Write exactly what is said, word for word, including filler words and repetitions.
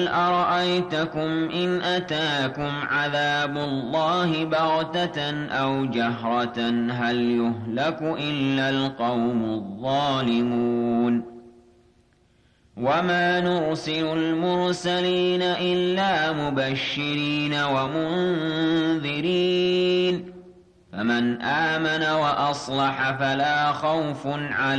قُلْ أَرَأَيْتَكُمْ إِنْ أَتَاكُمْ عَذَابُ اللَّهِ بَغْتَةً أَوْ جَهْرَةً هَلْ يُهْلَكُ إِلَّا الْقَوْمُ الظَّالِمُونَ وَمَا نُرْسِلُ الْمُرْسَلِينَ إِلَّا مُبَشِّرِينَ وَمُنذِرِينَ ۖ فَمَنْ آمَنَ وَأَصْلَحَ فَلَا خَوْفٌ عَلَيْهِمْ